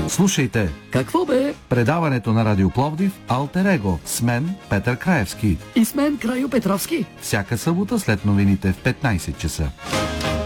Слушайте. Какво бе? Предаването на Радио Пловдив Алтер Его с мен Петър Краевски. И с мен Крайо Петровски. Всяка събота след новините в 15 часа.